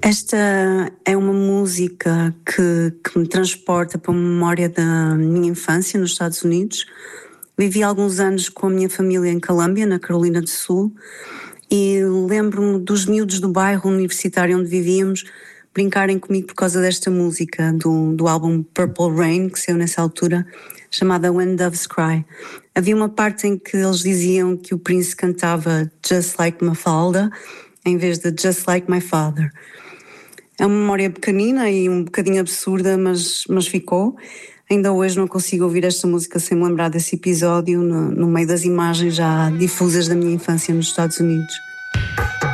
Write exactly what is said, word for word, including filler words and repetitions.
Esta é uma música que, que me transporta para a memória da minha infância nos Estados Unidos. Vivi alguns anos com a minha família em Columbia, na Carolina do Sul, e lembro-me dos miúdos do bairro universitário onde vivíamos brincarem comigo por causa desta música, do, do álbum Purple Rain, que saiu nessa altura, chamada When Doves Cry. Havia uma parte em que eles diziam que o Prince cantava Just Like Mafalda, em vez de Just Like My Father. É uma memória pequenina e um bocadinho absurda, mas, mas ficou. Ainda hoje não consigo ouvir esta música sem me lembrar desse episódio no, no meio das imagens já difusas da minha infância nos Estados Unidos.